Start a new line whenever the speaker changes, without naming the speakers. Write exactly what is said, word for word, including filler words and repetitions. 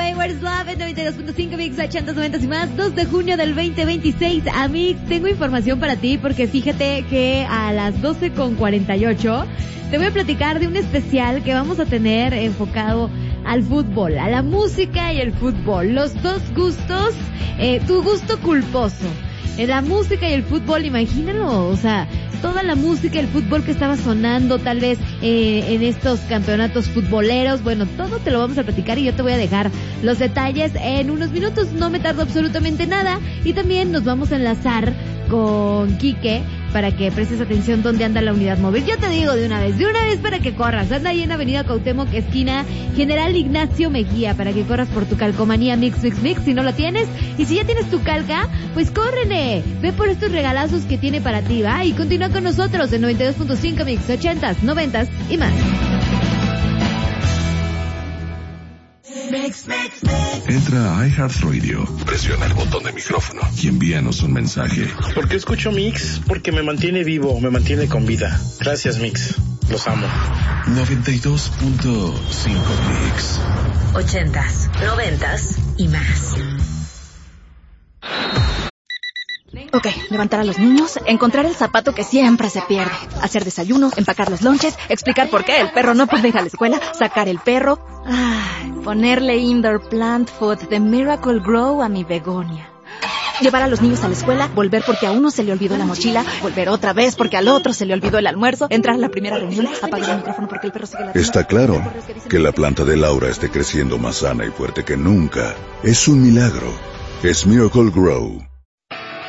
Say What is Love en noventa y dos punto cinco Mix, ochentas, noventas y más. Dos de junio del veinte veintiséis. Amix, tengo información para ti porque fíjate que a las doce con cuarenta y ocho te voy a platicar de un especial que vamos a tener enfocado al fútbol, a la música y el fútbol. Los dos gustos, eh, tu gusto culposo. En la música y el fútbol, imagínalo, o sea, toda la música y el fútbol que estaba sonando tal vez eh, en estos campeonatos futboleros, bueno, todo te lo vamos a platicar y yo te voy a dejar los detalles en unos minutos, no me tardo absolutamente nada, y también nos vamos a enlazar con Quique para que prestes atención dónde anda la unidad móvil. Yo te digo de una vez, de una vez para que corras. Anda ahí en Avenida Cuauhtémoc, esquina General Ignacio Mejía, para que corras por tu calcomanía Mix, Mix, Mix, si no la tienes. Y si ya tienes tu calca, pues córrele. Ve por estos regalazos que tiene para ti, ¿va? Y continúa con nosotros en noventa y dos punto cinco Mix, ochentas, noventas y más.
Mix, mix, mix. Entra a iHeartRadio, presiona el botón de micrófono y envíanos un mensaje.
¿Por qué escucho Mix? Porque me mantiene vivo, me mantiene con vida. Gracias, Mix. Los amo.
noventa y dos punto cinco Mix.
Ochentas, noventas y más.
Ok, levantar a los niños, encontrar el zapato que siempre se pierde, hacer desayuno, empacar los lonches, explicar por qué el perro no puede ir a la escuela, sacar el perro, ay, ponerle indoor plant food de Miracle Grow a mi begonia. Llevar a los niños a la escuela, volver porque a uno se le olvidó la mochila, volver otra vez porque al otro se le olvidó el almuerzo, entrar a la primera reunión, apagar el micrófono porque el perro sigue la...
Está claro que la planta de Laura esté creciendo más sana y fuerte que nunca. Es un milagro. Es Miracle Grow.